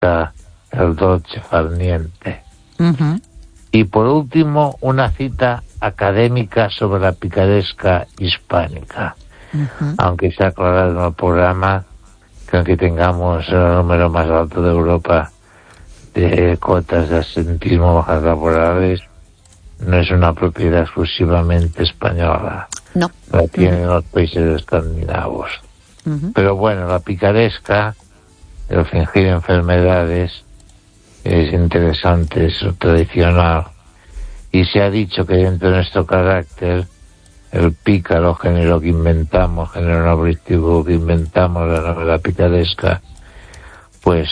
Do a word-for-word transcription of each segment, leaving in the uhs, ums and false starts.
el dolce far niente. Uh-huh. Y por último, una cita académica sobre la picaresca hispánica. Uh-huh. Aunque se ha aclarado en el programa que aunque tengamos el número más alto de Europa de cotas de absentismo bajas laborales, no es una propiedad exclusivamente española. No. La tienen uh-huh. los países escandinavos. Uh-huh. Pero bueno, la picaresca, el fingir enfermedades, es interesante, es tradicional. Y se ha dicho que dentro de nuestro carácter, el pícaro, género que inventamos, género novelístico que inventamos, la novela picaresca, pues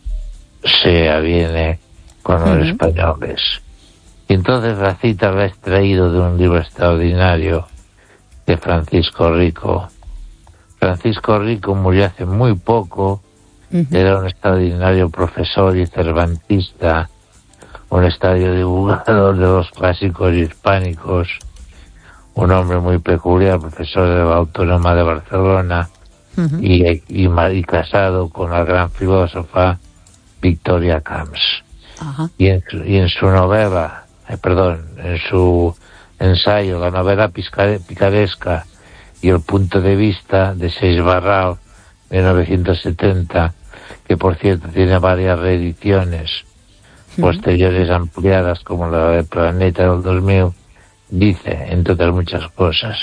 se aviene con los uh-huh. españoles. Y entonces la cita la he extraído de un libro extraordinario de Francisco Rico. Francisco Rico murió hace muy poco, uh-huh. era un extraordinario profesor y cervantista, un extraordinario divulgador de los clásicos hispánicos, un hombre muy peculiar, profesor de la Autónoma de Barcelona, uh-huh. y, y, y casado con la gran filósofa Victoria Camps. Uh-huh. Y, en, y en su novela, eh, perdón, en su ensayo, la novela piscare, picaresca y el punto de vista de Seixbarral, de mil novecientos setenta, que por cierto tiene varias reediciones uh-huh. posteriores ampliadas, como la de Planeta del dos mil, dice, entre otras muchas cosas,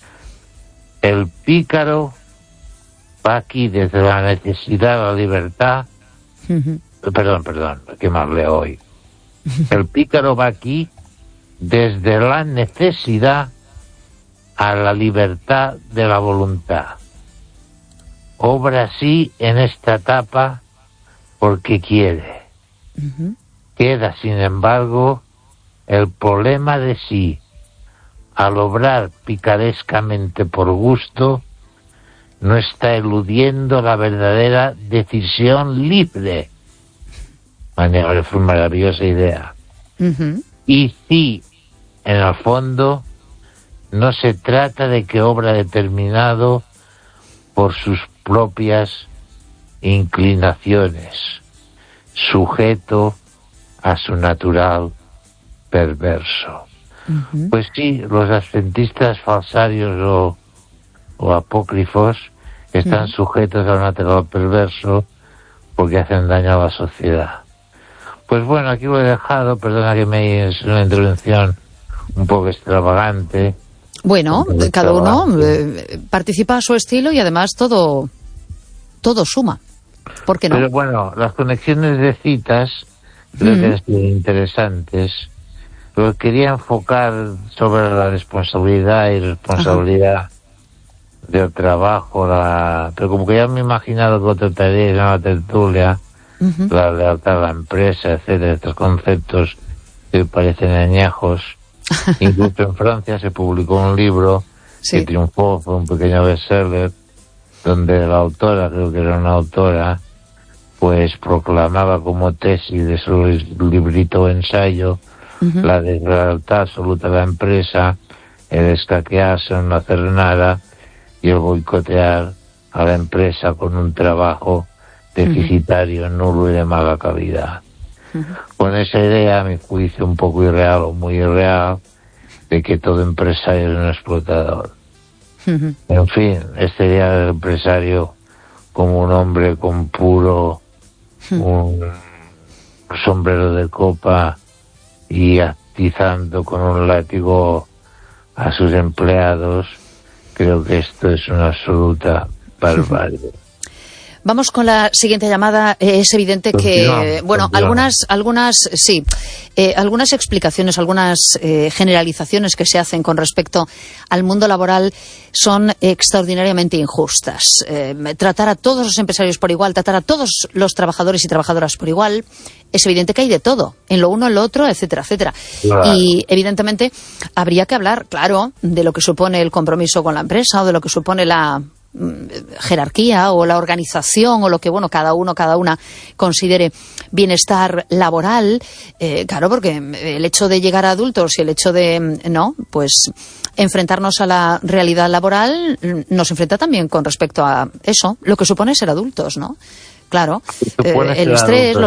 el pícaro va aquí desde la necesidad a la libertad, uh-huh. perdón, perdón, ¿qué más leo hoy? El pícaro va aquí desde la necesidad a la libertad de la voluntad. Obra así en esta etapa porque quiere. Uh-huh. Queda, sin embargo, el problema de si, al obrar picarescamente por gusto, no está eludiendo la verdadera decisión libre. Fue una maravillosa idea. Uh-huh. Y si, en el fondo, no se trata de que obra determinado por sus propias inclinaciones, sujeto a su natural perverso. Uh-huh. Pues sí, los adventistas falsarios o, o apócrifos están uh-huh. sujetos a un natural perverso porque hacen daño a la sociedad. Pues bueno, aquí lo he dejado, perdona que me es una intervención un poco extravagante. Bueno, cada uno eh, participa a su estilo y además todo, todo suma. ¿Por qué no? Pero bueno, las conexiones de citas creo mm. que han sido interesantes. Lo que quería enfocar sobre la responsabilidad y responsabilidad Ajá. del trabajo, la... pero como que ya me he imaginado que lo trataría en la tertulia, uh-huh. la lealtad a la empresa, etcétera, estos conceptos que parecen añejos. Incluso en Francia se publicó un libro sí. que triunfó, fue un pequeño bestseller, donde la autora, creo que era una autora, pues proclamaba como tesis de su librito o ensayo uh-huh. la deslealtad absoluta de la empresa, el escaquearse, no hacer nada y el boicotear a la empresa con un trabajo deficitario, uh-huh. nulo y de mala calidad. Uh-huh. Con esa idea, a mi juicio un poco irreal o muy irreal, de que todo empresario es un explotador. Uh-huh. En fin, este idea del empresario como un hombre con puro, uh-huh. un sombrero de copa y atizando con un látigo a sus empleados, creo que esto es una absoluta barbarie. Uh-huh. Vamos con la siguiente llamada. Eh, es evidente que, continúa, bueno, continúa. algunas, algunas, sí, eh, algunas explicaciones, algunas eh, generalizaciones que se hacen con respecto al mundo laboral son extraordinariamente injustas. Eh, tratar a todos los empresarios por igual, tratar a todos los trabajadores y trabajadoras por igual, es evidente que hay de todo, en lo uno, en lo otro, etcétera, etcétera. Claro. Y evidentemente habría que hablar, claro, de lo que supone el compromiso con la empresa o de lo que supone la jerarquía o la organización o lo que, bueno, cada uno, cada una considere bienestar laboral, eh, claro, porque el hecho de llegar a adultos y el hecho de, no, pues enfrentarnos a la realidad laboral nos enfrenta también con respecto a eso, lo que supone ser adultos, ¿no? Claro, eh, el estrés, los